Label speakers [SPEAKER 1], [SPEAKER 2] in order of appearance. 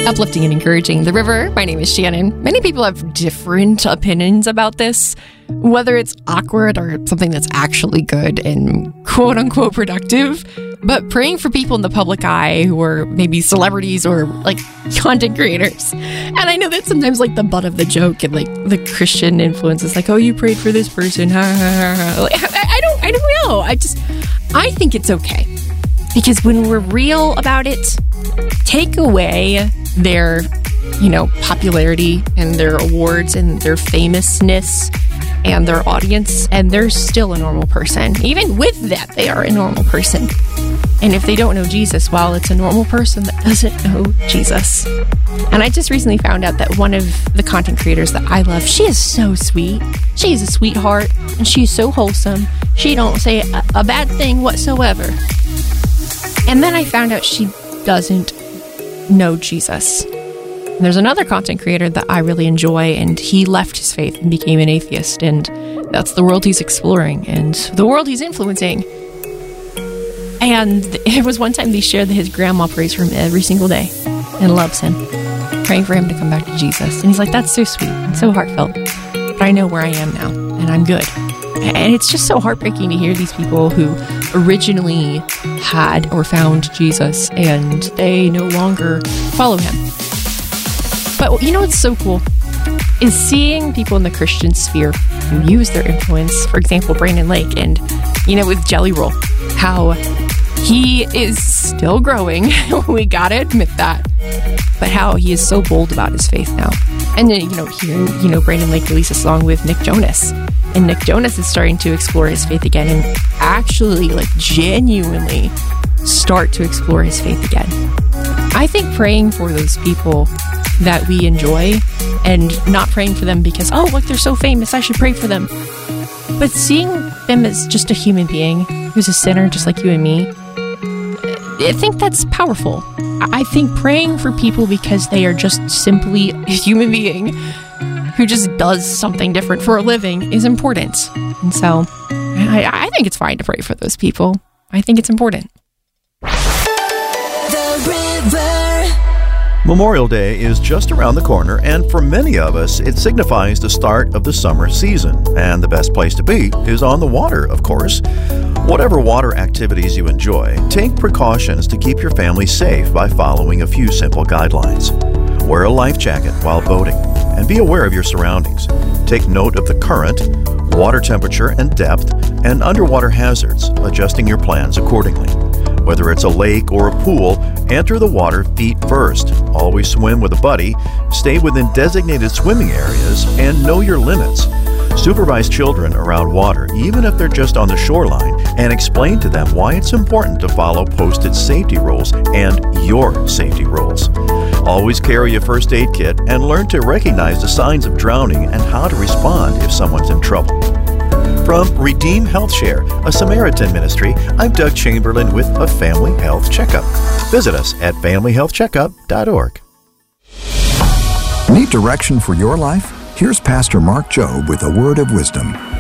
[SPEAKER 1] Uplifting and encouraging the river. My name is Shannon. Many people have different opinions about this, whether it's awkward or something that's actually good and quote unquote productive. But praying for people in the public eye who are maybe celebrities or like content creators. And I know that's sometimes like the butt of the joke and like the Christian influence is like, oh, you prayed for this person. Like, I don't know. I think it's okay. Because when we're real about it, take away their, popularity and their awards and their famousness and their audience, and they're still a normal person. Even with that, they are a normal person. And if they don't know Jesus, well, it's a normal person that doesn't know Jesus. And I just recently found out that one of the content creators that I love, she is so sweet. She is a sweetheart, and she's so wholesome. She don't say a bad thing whatsoever. And then I found out she doesn't know Jesus. And there's another content creator that I really enjoy, and he left his faith and became an atheist, and that's the world he's exploring and the world he's influencing. And it was one time they shared that his grandma prays for him every single day and loves him, praying for him to come back to Jesus. And he's like, that's so sweet and so heartfelt. But I know where I am now, and I'm good. And it's just so heartbreaking to hear these people who originally had or found Jesus and they no longer follow him. But what's so cool is seeing people in the Christian sphere who use their influence. For example, Brandon Lake and, with Jelly Roll, how he is still growing. We gotta admit that. But how he is so bold about his faith now. And then, hearing, Brandon Lake release a song with Nick Jonas. And Nick Jonas is starting to explore his faith again and actually, genuinely start to explore his faith again. I think praying for those people that we enjoy and not praying for them because, oh, look, they're so famous, I should pray for them. But seeing them as just a human being who's a sinner just like you and me, I think that's powerful. I think praying for people because they are just simply a human being who just does something different for a living is important. And so I think it's fine to pray for those people. I think it's important.
[SPEAKER 2] The river.
[SPEAKER 3] Memorial Day is just around the corner, and for many of us, it signifies the start of the summer season. And the best place to be is on the water, of course. Whatever water activities you enjoy, take precautions to keep your family safe by following a few simple guidelines. Wear a life jacket while boating, and be aware of your surroundings. Take note of the current, water temperature and depth, and underwater hazards, adjusting your plans accordingly. Whether it's a lake or a pool, enter the water feet first. Always swim with a buddy, stay within designated swimming areas, and know your limits. Supervise children around water, even if they're just on the shoreline, and explain to them why it's important to follow posted safety rules and your safety rules. Always carry a first aid kit and learn to recognize the signs of drowning and how to respond if someone's in trouble. From Redeem Health Share, a Samaritan ministry, I'm Doug Chamberlain with a Family Health Checkup. Visit us at familyhealthcheckup.org.
[SPEAKER 4] Need direction for your life? Here's Pastor Mark Jobe with a word of wisdom.